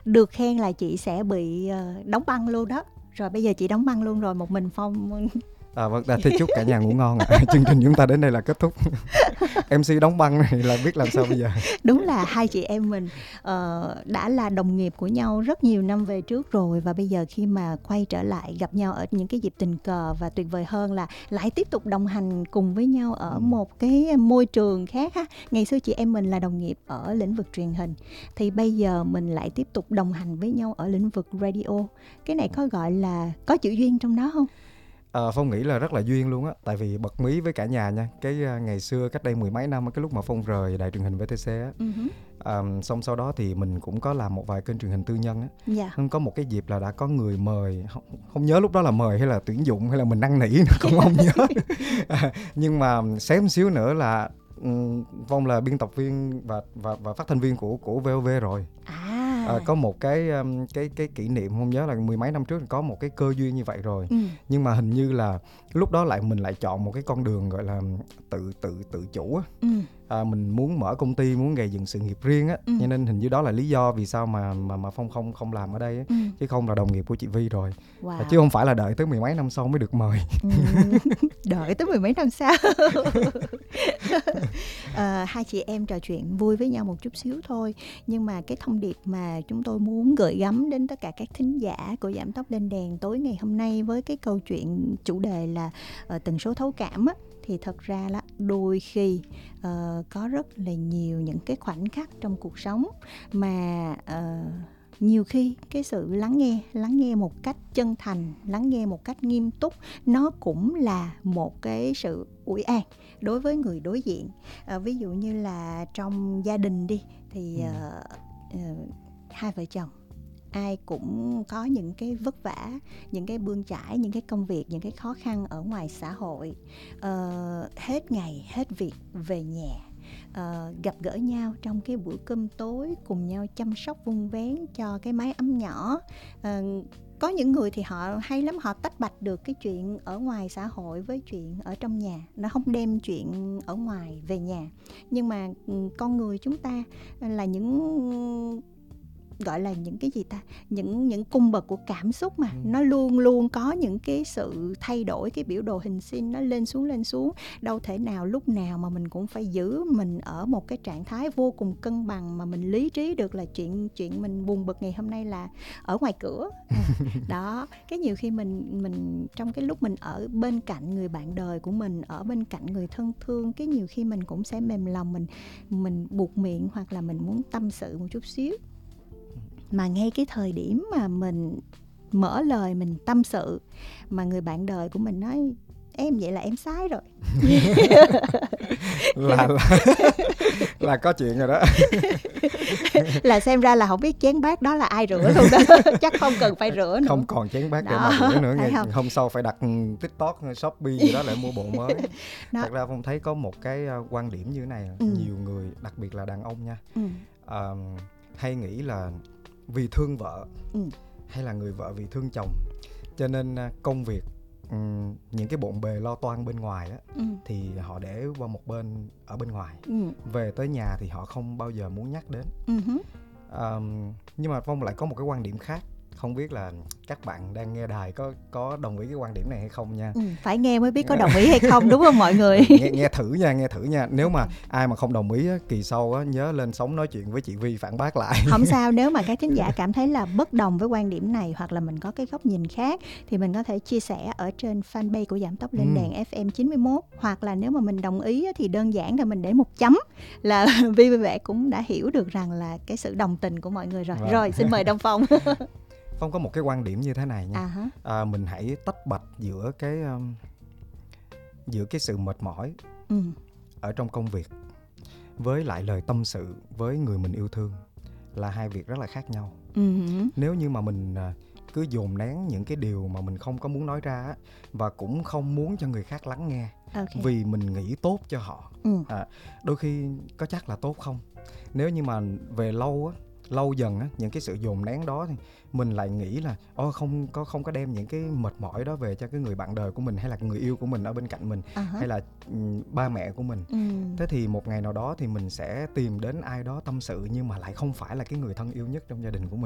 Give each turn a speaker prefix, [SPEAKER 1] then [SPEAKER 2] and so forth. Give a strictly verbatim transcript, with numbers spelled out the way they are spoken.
[SPEAKER 1] được khen là chị sẽ bị uh, đóng băng luôn đó. Rồi bây giờ chị đóng băng luôn rồi, một mình Phong.
[SPEAKER 2] À, vâng, thì chúc cả nhà ngủ ngon ạ. À. Chương trình chúng ta đến đây là kết thúc. em xê đóng băng này là biết làm sao bây giờ.
[SPEAKER 1] Đúng là hai chị em mình uh, đã là đồng nghiệp của nhau rất nhiều năm về trước rồi, và bây giờ khi mà quay trở lại gặp nhau ở những cái dịp tình cờ, và tuyệt vời hơn là lại tiếp tục đồng hành cùng với nhau ở ừ. một cái môi trường khác ha. Ngày xưa chị em mình là đồng nghiệp ở lĩnh vực truyền hình, thì bây giờ mình lại tiếp tục đồng hành với nhau ở lĩnh vực radio. Cái này có gọi là có chữ duyên trong đó không?
[SPEAKER 2] À, Phong nghĩ là rất là duyên luôn á. Tại vì bật mí với cả nhà nha, cái uh, ngày xưa cách đây mười mấy năm, cái lúc mà Phong rời đài truyền hình vê tê xê á, uh-huh. uh, xong sau đó thì mình cũng có làm một vài kênh truyền hình tư nhân á. Yeah. Có một cái dịp là đã có người mời, không, không nhớ lúc đó là mời hay là tuyển dụng hay là mình năn nỉ cũng không nhớ. Nhưng mà xém xíu nữa là um, Phong là biên tập viên và và và phát thanh viên của của vê o vê rồi. À. À, có một cái cái cái kỷ niệm không nhớ là mười mấy năm trước có một cái cơ duyên như vậy rồi. Ừ. Nhưng mà hình như là lúc đó lại mình lại chọn một cái con đường gọi là tự tự tự chủ á. Ừ. À, mình muốn mở công ty, muốn gây dựng sự nghiệp riêng á. Ừ. Cho nên hình như đó là lý do vì sao mà mà mà Phong không không làm ở đây á. Ừ. Chứ không là đồng nghiệp của chị Vi rồi. Wow. À, chứ không phải là đợi tới mười mấy năm sau mới được mời.
[SPEAKER 1] Ừ. Đợi tới mười mấy năm sau. à, hai chị em trò chuyện vui với nhau một chút xíu thôi, nhưng mà cái thông điệp mà chúng tôi muốn gửi gắm đến tất cả các thính giả của Giảm Tốc Lên Đèn tối ngày hôm nay với cái câu chuyện chủ đề là uh, tần số thấu cảm á, thì thật ra là đôi khi uh, có rất là nhiều những cái khoảnh khắc trong cuộc sống mà uh, nhiều khi cái sự lắng nghe, lắng nghe một cách chân thành, lắng nghe một cách nghiêm túc, nó cũng là một cái sự ủi an đối với người đối diện. À, ví dụ như là trong gia đình đi, thì uh, uh, hai vợ chồng ai cũng có những cái vất vả, những cái bươn chải, những cái công việc, những cái khó khăn ở ngoài xã hội. Uh, hết ngày, hết việc về nhà, uh, gặp gỡ nhau trong cái bữa cơm tối, cùng nhau chăm sóc vun vén cho cái mái ấm nhỏ. Uh, có những người thì họ hay lắm, họ tách bạch được cái chuyện ở ngoài xã hội với chuyện ở trong nhà, nó không đem chuyện ở ngoài về nhà. Nhưng mà con người chúng ta là những gọi là những cái gì ta, những những cung bậc của cảm xúc mà, ừ. nó luôn luôn có những cái sự thay đổi, cái biểu đồ hình sin nó lên xuống lên xuống, đâu thể nào lúc nào mà mình cũng phải giữ mình ở một cái trạng thái vô cùng cân bằng mà mình lý trí được là chuyện chuyện mình buồn bực ngày hôm nay là ở ngoài cửa. Đó, cái nhiều khi mình mình trong cái lúc mình ở bên cạnh người bạn đời của mình, ở bên cạnh người thân thương, cái nhiều khi mình cũng sẽ mềm lòng, mình mình buột miệng hoặc là mình muốn tâm sự một chút xíu. Mà ngay cái thời điểm mà mình mở lời mình tâm sự mà người bạn đời của mình nói em vậy là em sai rồi.
[SPEAKER 2] là, là là có chuyện rồi đó.
[SPEAKER 1] Là xem ra là không biết chén bát đó là ai rửa luôn đó. Chắc không cần phải rửa nữa.
[SPEAKER 2] Không còn chén bát để mà rửa nữa. Ngày hôm sau phải đặt TikTok, Shopee gì đó để mua bộ mới. Đó. Thật ra Phong thấy có một cái quan điểm như thế này. Ừ. Nhiều người, đặc biệt là đàn ông nha, ừ. uh, hay nghĩ là vì thương vợ, ừ. hay là người vợ vì thương chồng, cho nên công việc, um, những cái bộn bề lo toan bên ngoài á, ừ. thì họ để qua một bên ở bên ngoài. Ừ. Về tới nhà thì họ không bao giờ muốn nhắc đến. Ừ. um, Nhưng mà Phong lại có một cái quan điểm khác. Không biết là các bạn đang nghe đài có có đồng ý cái quan điểm này hay không nha. Ừ,
[SPEAKER 1] phải nghe mới biết có đồng ý hay không, đúng không mọi người?
[SPEAKER 2] nghe, nghe thử nha, nghe thử nha. Nếu mà ai mà không đồng ý á, kỳ sau á, nhớ lên sóng nói chuyện với chị Vi phản bác lại.
[SPEAKER 1] Không sao, nếu mà các thính giả cảm thấy là bất đồng với quan điểm này, hoặc là mình có cái góc nhìn khác, thì mình có thể chia sẻ ở trên fanpage của Giảm Tốc Lên Đèn ừ. ép em chín mươi mốt. Hoặc là nếu mà mình đồng ý á, thì đơn giản là mình để một chấm là Vi vui vẻ cũng đã hiểu được rằng là cái sự đồng tình của mọi người rồi. Vâng. Rồi, xin mời Đông Phong.
[SPEAKER 2] Phong có một cái quan điểm như thế này nha. À, à, mình hãy tách bạch giữa cái um, giữa cái sự mệt mỏi ừ. ở trong công việc với lại lời tâm sự với người mình yêu thương là hai việc rất là khác nhau. Ừ. Nếu như mà mình uh, cứ dồn nén những cái điều mà mình không có muốn nói ra á, và cũng không muốn cho người khác lắng nghe, okay. vì mình nghĩ tốt cho họ, ừ. à, đôi khi có chắc là tốt không? Nếu như mà về lâu á, lâu dần á, những cái sự dồn nén đó thì mình lại nghĩ là ô không có không có đem những cái mệt mỏi đó về cho cái người bạn đời của mình, hay là người yêu của mình ở bên cạnh mình, uh-huh. hay là um, ba mẹ của mình. Ừ. Thế thì một ngày nào đó thì mình sẽ tìm đến ai đó tâm sự, nhưng mà lại không phải là cái người thân yêu nhất trong gia đình của mình.